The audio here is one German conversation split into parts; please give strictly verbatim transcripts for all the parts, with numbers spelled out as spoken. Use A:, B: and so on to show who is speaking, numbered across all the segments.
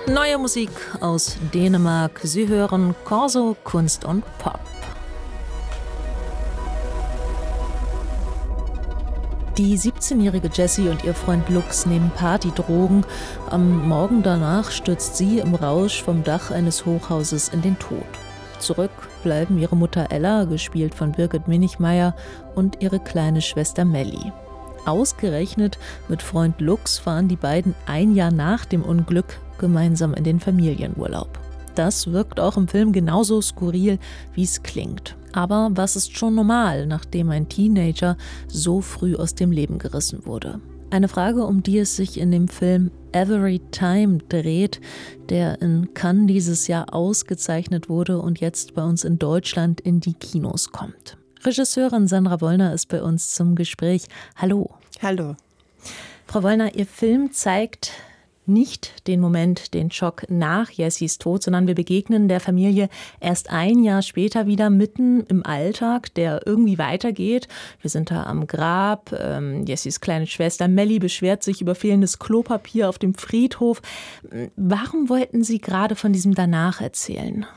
A: Neue Musik aus Dänemark. Sie hören Corso Kunst und Pop. Die siebzehnjährige Jessie und ihr Freund Lux nehmen Partydrogen. Am Morgen danach stürzt sie im Rausch vom Dach eines Hochhauses in den Tod. Zurück bleiben ihre Mutter Ella, gespielt von Birgit Minichmayr, und ihre kleine Schwester Melly. Ausgerechnet mit Freund Lux fahren die beiden ein Jahr nach dem Unglück gemeinsam in den Familienurlaub. Das wirkt auch im Film genauso skurril, wie es klingt. Aber was ist schon normal, nachdem ein Teenager so früh aus dem Leben gerissen wurde? Eine Frage, um die es sich in dem Film Every Time dreht, der in Cannes dieses Jahr ausgezeichnet wurde und jetzt bei uns in Deutschland in die Kinos kommt. Regisseurin Sandra Wollner ist bei uns zum Gespräch. Hallo.
B: Hallo.
A: Frau Wollner, Ihr Film zeigt nicht den Moment, den Schock nach Jessys Tod, sondern wir begegnen der Familie erst ein Jahr später wieder mitten im Alltag, der irgendwie weitergeht. Wir sind da am Grab. Ähm, Jessys kleine Schwester Melly beschwert sich über fehlendes Klopapier auf dem Friedhof. Warum wollten Sie gerade von diesem Danach erzählen?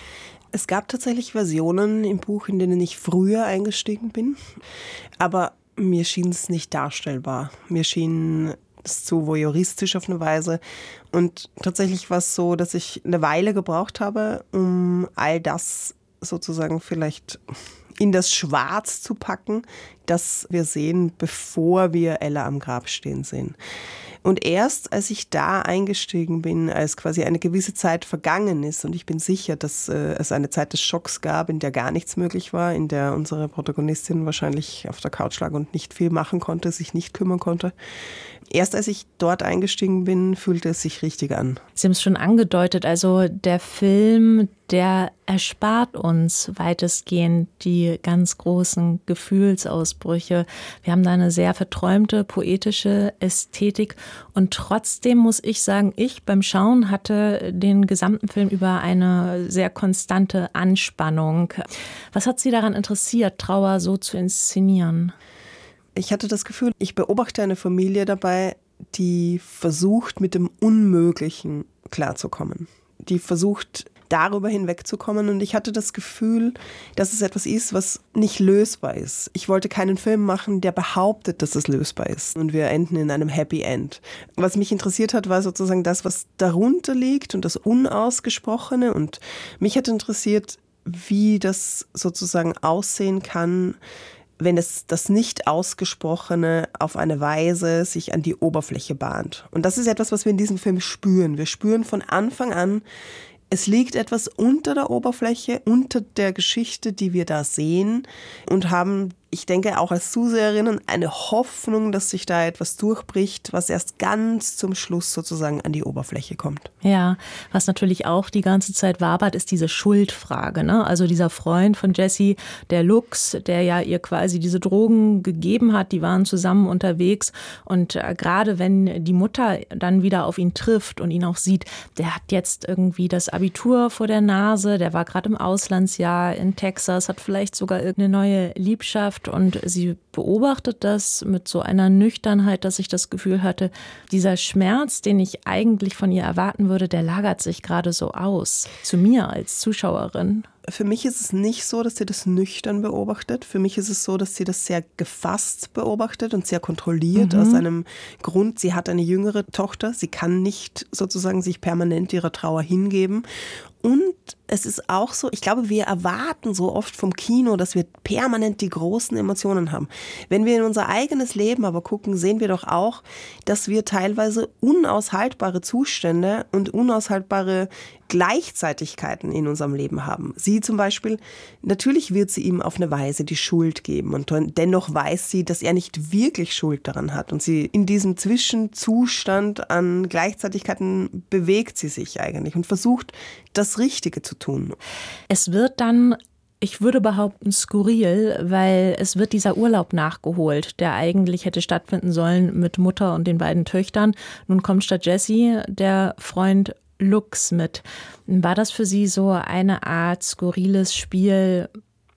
B: Es gab tatsächlich Versionen im Buch, in denen ich früher eingestiegen bin, aber mir schien es nicht darstellbar. Mir schien es zu voyeuristisch auf eine Weise. Und tatsächlich war es so, dass ich eine Weile gebraucht habe, um all das sozusagen vielleicht in das Schwarz zu packen, das wir sehen, bevor wir Ella am Grab stehen sehen. Und erst als ich da eingestiegen bin, als quasi eine gewisse Zeit vergangen ist, und ich bin sicher, dass äh, es eine Zeit des Schocks gab, in der gar nichts möglich war, in der unsere Protagonistin wahrscheinlich auf der Couch lag und nicht viel machen konnte, sich nicht kümmern konnte. Erst als ich dort eingestiegen bin, fühlte es sich richtig an.
A: Sie haben es schon angedeutet, also der Film, der erspart uns weitestgehend die ganz großen Gefühlsausbrüche. Wir haben da eine sehr verträumte, poetische Ästhetik. Und trotzdem muss ich sagen, ich beim Schauen hatte den gesamten Film über eine sehr konstante Anspannung. Was hat Sie daran interessiert, Trauer so zu inszenieren?
B: Ich hatte das Gefühl, ich beobachte eine Familie dabei, die versucht, mit dem Unmöglichen klarzukommen. Die versucht, darüber hinwegzukommen. Und ich hatte das Gefühl, dass es etwas ist, was nicht lösbar ist. Ich wollte keinen Film machen, der behauptet, dass es lösbar ist. Und wir enden in einem Happy End. Was mich interessiert hat, war sozusagen das, was darunter liegt und das Unausgesprochene. Und mich hat interessiert, wie das sozusagen aussehen kann, wenn es das Nicht-Ausgesprochene auf eine Weise sich an die Oberfläche bahnt. Und das ist etwas, was wir in diesem Film spüren. Wir spüren von Anfang an, es liegt etwas unter der Oberfläche, unter der Geschichte, die wir da sehen, und haben, ich denke auch als Zuseherinnen, eine Hoffnung, dass sich da etwas durchbricht, was erst ganz zum Schluss sozusagen an die Oberfläche kommt.
A: Ja, was natürlich auch die ganze Zeit wabert, ist diese Schuldfrage, ne? Also dieser Freund von Jessie, der Lux, der ja ihr quasi diese Drogen gegeben hat, die waren zusammen unterwegs, und äh, gerade wenn die Mutter dann wieder auf ihn trifft und ihn auch sieht, der hat jetzt irgendwie das Abitur vor der Nase, der war gerade im Auslandsjahr in Texas, hat vielleicht sogar irgendeine neue Liebschaft, und sie beobachtet das mit so einer Nüchternheit, dass ich das Gefühl hatte, dieser Schmerz, den ich eigentlich von ihr erwarten würde, der lagert sich gerade so aus, zu mir als Zuschauerin.
B: Für mich ist es nicht so, dass sie das nüchtern beobachtet. Für mich ist es so, dass sie das sehr gefasst beobachtet und sehr kontrolliert, mhm. aus einem Grund. Sie hat eine jüngere Tochter. Sie kann nicht sozusagen sich permanent ihrer Trauer hingeben. Und es ist auch so, ich glaube, wir erwarten so oft vom Kino, dass wir permanent die großen Emotionen haben. Wenn wir in unser eigenes Leben aber gucken, sehen wir doch auch, dass wir teilweise unaushaltbare Zustände und unaushaltbare Gleichzeitigkeiten in unserem Leben haben. Sie zum Beispiel, natürlich wird sie ihm auf eine Weise die Schuld geben, und dennoch weiß sie, dass er nicht wirklich Schuld daran hat. Und sie in diesem Zwischenzustand an Gleichzeitigkeiten bewegt sie sich eigentlich und versucht, das Richtige zu tun.
A: Es wird dann, ich würde behaupten, skurril, weil es wird dieser Urlaub nachgeholt, der eigentlich hätte stattfinden sollen mit Mutter und den beiden Töchtern. Nun kommt statt Jessie der Freund Lux mit. War das für Sie so eine Art skurriles Spiel?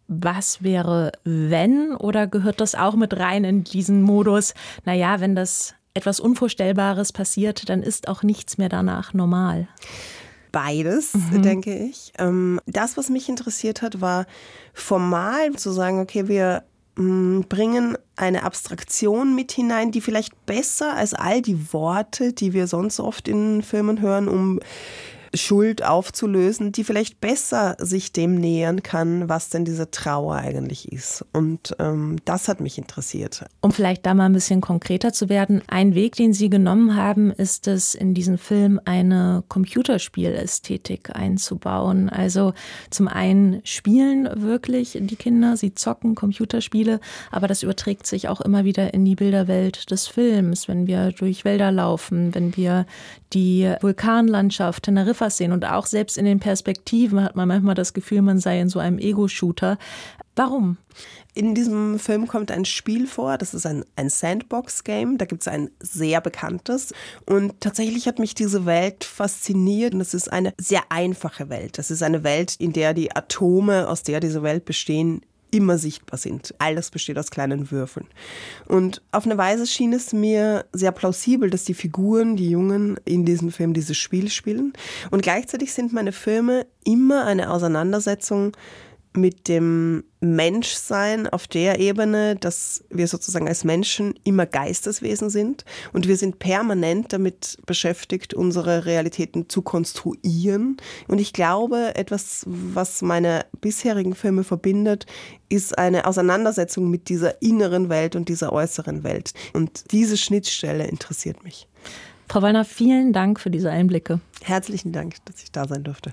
A: Was wäre, wenn? Oder gehört das auch mit rein in diesen Modus? Naja, wenn das etwas Unvorstellbares passiert, dann ist auch nichts mehr danach normal.
B: Beides,
A: mhm.
B: denke ich. Das, was mich interessiert hat, war formal zu sagen, okay, wir bringen eine Abstraktion mit hinein, die vielleicht besser als all die Worte, die wir sonst oft in Filmen hören, um Schuld aufzulösen, die vielleicht besser sich dem nähern kann, was denn diese Trauer eigentlich ist. Und ähm, das hat mich interessiert.
A: Um vielleicht da mal ein bisschen konkreter zu werden, ein Weg, den Sie genommen haben, ist es, in diesen Film eine Computerspielästhetik einzubauen. Also zum einen spielen wirklich die Kinder, sie zocken Computerspiele, aber das überträgt sich auch immer wieder in die Bilderwelt des Films, wenn wir durch Wälder laufen, wenn wir die Vulkanlandschaft Teneriffa sehen und auch selbst in den Perspektiven hat man manchmal das Gefühl, man sei in so einem Ego-Shooter. Warum?
B: In diesem Film kommt ein Spiel vor, das ist ein, ein Sandbox-Game, da gibt es ein sehr bekanntes und tatsächlich hat mich diese Welt fasziniert und es ist eine sehr einfache Welt. Das ist eine Welt, in der die Atome, aus der diese Welt bestehen, immer sichtbar sind. Alles besteht aus kleinen Würfeln. Und auf eine Weise schien es mir sehr plausibel, dass die Figuren, die Jungen in diesem Film dieses Spiel spielen. Und gleichzeitig sind meine Filme immer eine Auseinandersetzung mit dem Menschsein auf der Ebene, dass wir sozusagen als Menschen immer Geisteswesen sind und wir sind permanent damit beschäftigt, unsere Realitäten zu konstruieren. Und ich glaube, etwas, was meine bisherigen Filme verbindet, ist eine Auseinandersetzung mit dieser inneren Welt und dieser äußeren Welt. Und diese Schnittstelle interessiert mich.
A: Frau Wallner, vielen Dank für diese Einblicke.
B: Herzlichen Dank, dass ich da sein durfte.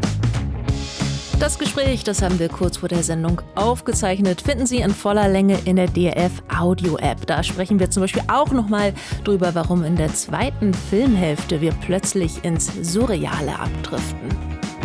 A: Das Gespräch, das haben wir kurz vor der Sendung aufgezeichnet, finden Sie in voller Länge in der D R F Audio App. Da sprechen wir zum Beispiel auch nochmal drüber, warum in der zweiten Filmhälfte wir plötzlich ins Surreale abdriften.